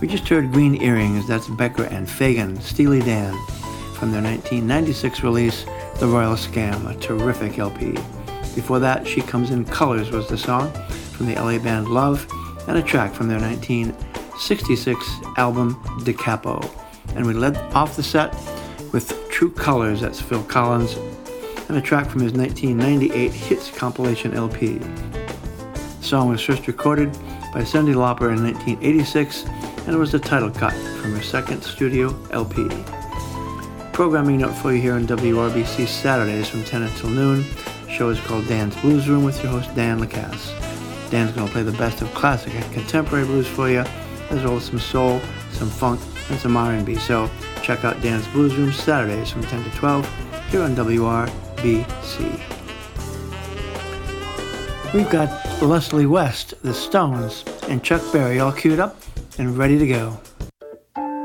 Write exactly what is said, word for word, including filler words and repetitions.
We just heard Green Earrings, that's Becker and Fagan, Steely Dan, from their nineteen ninety-six release, The Royal Scam, a terrific L P. Before that, She Comes in Colors was the song from the L A band Love, and a track from their nineteen sixty-six album Da Capo. And we led off the set with True Colors, that's Phil Collins, and a track from his nineteen ninety-eight Hits compilation L P. The song was first recorded by Cyndi Lauper in nineteen eighty-six, and it was the title cut from her second studio L P. Programming note for you here on W R B C Saturdays from ten until noon. The show is called Dan's Blues Room with your host Dan Lacasse. Dan's going to play the best of classic and contemporary blues for you, as well as some soul, some funk, and some R and B. So check out Dan's Blues Room Saturdays from ten to twelve here on W R B C. We've got Leslie West, The Stones, and Chuck Berry all queued up and ready to go.